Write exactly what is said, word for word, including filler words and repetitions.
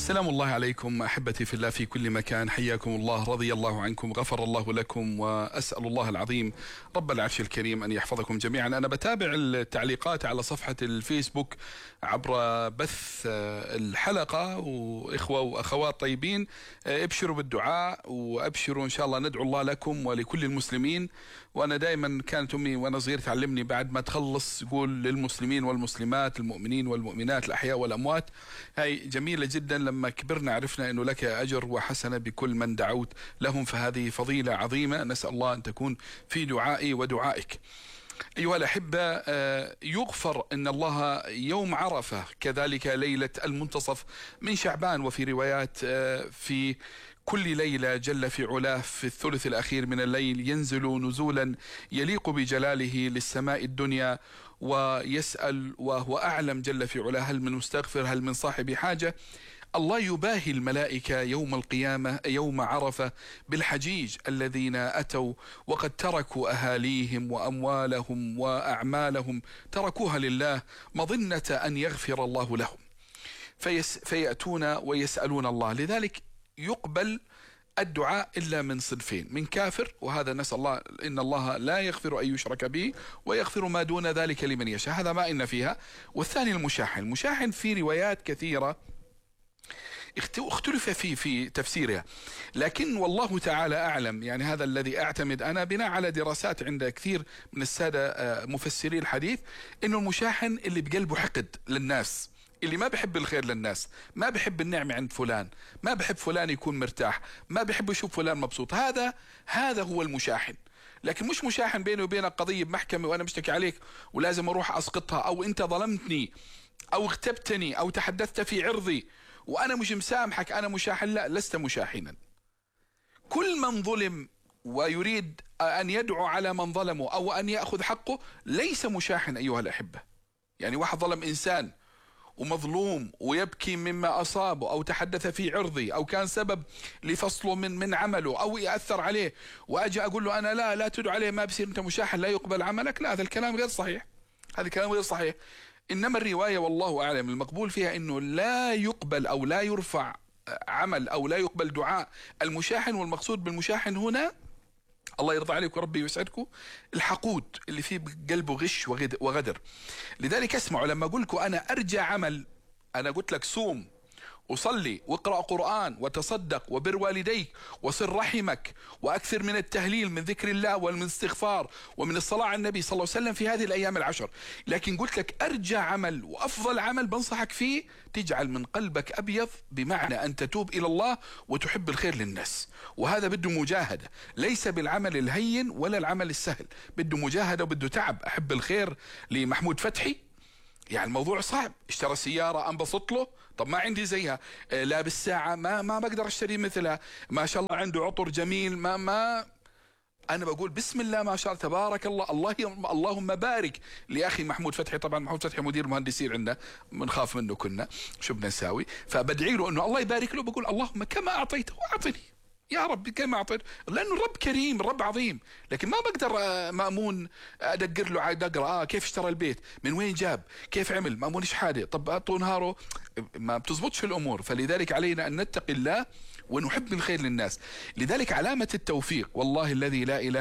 سلام الله عليكم أحبتي في الله في كل مكان، حياكم الله، رضي الله عنكم، غفر الله لكم، وأسأل الله العظيم رب العرش الكريم أن يحفظكم جميعا. أنا بتابع التعليقات على صفحة الفيسبوك عبر بث الحلقة، وإخوة وأخوات طيبين ابشروا بالدعاء وأبشروا إن شاء الله، ندعو الله لكم ولكل المسلمين. وأنا دائما كانت أمي وأنا صغير تعلمني بعد ما تخلص قول للمسلمين والمسلمات، المؤمنين والمؤمنات، الأحياء والأموات. هاي جميلة جدا، لما كبرنا عرفنا أنه لك أجر وحسنة بكل من دعوت لهم، فهذه فضيلة عظيمة، نسأل الله أن تكون في دعائي ودعائك. أيها الأحبة، يغفر أن الله يوم عرفة كذلك ليلة المنتصف من شعبان، وفي روايات في كل ليلة جل في علاه في الثلث الأخير من الليل ينزل نزولا يليق بجلاله للسماء الدنيا، ويسأل وهو أعلم جل في علاه هل من مستغفر، هل من صاحب حاجة. الله يباهي الملائكة يوم القيامة يوم عرفة بالحجيج الذين أتوا وقد تركوا أهاليهم وأموالهم وأعمالهم، تركوها لله مظنة أن يغفر الله لهم، فيس فيأتون ويسألون الله. لذلك يقبل الدعاء إلا من صنفين: من كافر، وهذا نسأل الله إن الله لا يغفر أن يشرك به ويغفر ما دون ذلك لمن يشاء، هذا ما إن فيها. والثاني المشاحن. المشاحن في روايات كثيرة اختلف في في تفسيرها، لكن والله تعالى أعلم. يعني هذا الذي أعتمد أنا بناء على دراسات عند كثير من السادة مفسري الحديث، إنه المشاحن اللي بقلبه حقد للناس، اللي ما بحب الخير للناس، ما بحب النعمة عند فلان، ما بحب فلان يكون مرتاح، ما بحب يشوف فلان مبسوط، هذا هذا هو المشاحن. لكن مش مشاحن بيني وبينك قضية بمحكمة وأنا مشتكي عليك ولازم أروح أسقطها، أو أنت ظلمتني أو اغتبتني أو تحدثت في عرضي وأنا مش مسامحك، أنا مشاحن. لا، لست مشاحنا. كل من ظلم ويريد أن يدعو على من ظلمه أو أن يأخذ حقه ليس مشاحن أيها الأحبة. يعني واحد ظلم إنسان ومظلوم ويبكي مما أصابه أو تحدث في عرضي أو كان سبب لفصله من من عمله أو يأثر عليه، وأجي أقول له أنا لا لا تدعو عليه، ما بصير أنت مشاحن، لا يقبل عملك. لا، هذا الكلام غير صحيح، هذا الكلام غير صحيح. إنما الرواية والله أعلم المقبول فيها إنه لا يقبل أو لا يرفع عمل أو لا يقبل دعاء المشاحن. والمقصود بالمشاحن هنا الله يرضى عليك وربي يسعدكم، الحقود اللي فيه قلبه غش وغدر. لذلك اسمعوا لما أقول لكم أنا أرجع عمل، أنا قلت لك صوم وصلي واقرأ قرآن وتصدق وبر والديك وصل رحمك وأكثر من التهليل من ذكر الله ومن الاستغفار ومن الصلاة على النبي صلى الله عليه وسلم في هذه الأيام العشر. لكن قلت لك أرجع عمل وأفضل عمل بنصحك فيه، تجعل من قلبك أبيض، بمعنى أن تتوب إلى الله وتحب الخير للناس. وهذا بده مجاهدة، ليس بالعمل الهين ولا العمل السهل، بده مجاهدة وبده تعب. أحب الخير لمحمود فتحي، يعني الموضوع صعب، اشترى سيارة انبسط له، طب ما عندي زيها، لابس ساعة ما ما بقدر اشتري مثلها، ما شاء الله عنده عطر جميل، ما ما انا بقول بسم الله ما شاء الله تبارك الله، الله اللهم بارك لاخي محمود فتحي. طبعا محمود فتحي مدير مهندسين عندنا، بنخاف منه كنا شو بدنا نساوي، فبدعي له انه الله يبارك له، بقول اللهم كما اعطيته اعطني يا رب كما أعطيت، لأنه الرب كريم، الرب عظيم. لكن ما بقدر مأمون أدقر له دقرة، آه كيف اشترى البيت، من وين جاب، كيف عمل، مأمون إيش حاده، طب طول نهاره، ما بتزبطش الأمور. فلذلك علينا أن نتقي الله ونحب الخير للناس. لذلك علامة التوفيق والله الذي لا إله